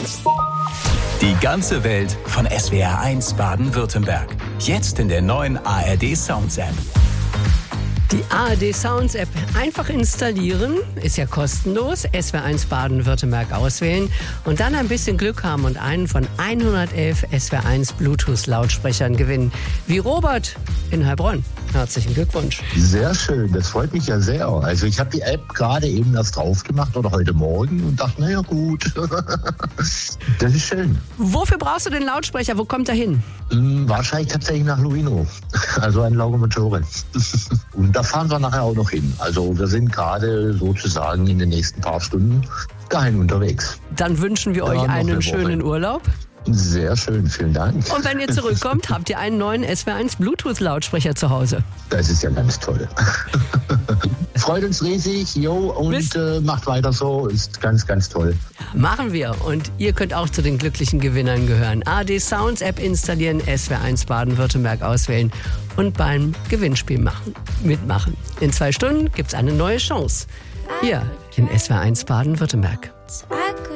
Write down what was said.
Die ganze Welt von SWR1 Baden-Württemberg. Jetzt in der neuen ARD Sounds App. Die ARD Sounds App einfach installieren, ist ja kostenlos. SWR1 Baden-Württemberg auswählen und dann ein bisschen Glück haben und einen von 111 SWR1 Bluetooth-Lautsprechern gewinnen. Wie Robert in Heilbronn. Herzlichen Glückwunsch. Sehr schön, das freut mich ja sehr. Also ich habe die App gerade eben erst drauf gemacht oder heute Morgen und dachte, naja gut, das ist schön. Wofür brauchst du den Lautsprecher? Wo kommt er hin? Wahrscheinlich tatsächlich nach Luino, also ein Laugemotore. Und da fahren wir nachher auch noch hin. Also wir sind gerade sozusagen in den nächsten paar Stunden dahin unterwegs. Dann wünschen wir euch einen schönen Urlaub. Sehr schön, vielen Dank. Und wenn ihr zurückkommt, habt ihr einen neuen SWR1 Bluetooth-Lautsprecher zu Hause. Das ist ja ganz toll. Freut uns riesig, und macht weiter so, ist ganz, ganz toll. Machen wir. Und ihr könnt auch zu den glücklichen Gewinnern gehören. ARD Sounds App installieren, SWR1 Baden-Württemberg auswählen und beim Gewinnspiel mitmachen. In 2 Stunden gibt's eine neue Chance. Hier in SWR1 Baden-Württemberg.